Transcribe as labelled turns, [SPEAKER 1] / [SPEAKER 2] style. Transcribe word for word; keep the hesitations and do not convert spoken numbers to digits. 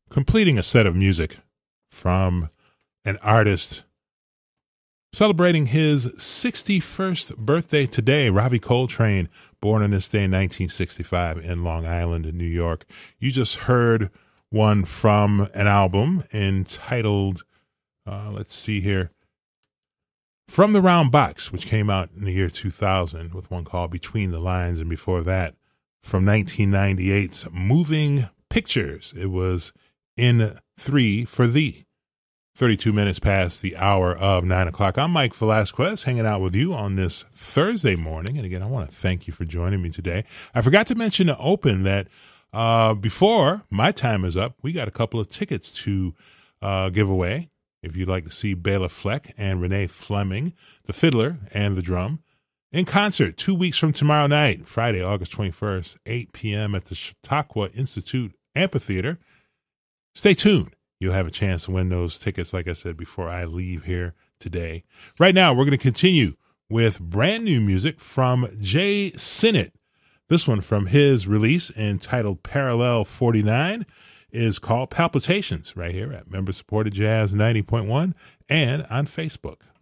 [SPEAKER 1] completing a set of music from an artist celebrating his sixty-first birthday today, Ravi Coltrane, born on this day in nineteen sixty-five in Long Island, New York. You just heard one from an album entitled, uh, let's see here, From the Round Box, which came out in the year two thousand with one called Between the Lines, and before that, from nineteen ninety-eight's Moving Pictures, it was In Three for Thee. thirty-two minutes past the hour of nine o'clock. I'm Mike Velasquez, hanging out with you on this Thursday morning. And again, I want to thank you for joining me today. I forgot to mention to open that uh, before my time is up, we got a couple of tickets to uh, give away. If you'd like to see Bela Fleck and Renee Fleming, the fiddler and the drum, in concert two weeks from tomorrow night, Friday, August twenty-first, eight p.m. at the Chautauqua Institute Amphitheater. Stay tuned. You'll have a chance to win those tickets, like I said, before I leave here today. Right now, we're going to continue with brand new music from Jay Sinnott. This one from his release entitled Parallel forty-nine is called Palpitations, right here at Member Supported Jazz ninety point one and on Facebook.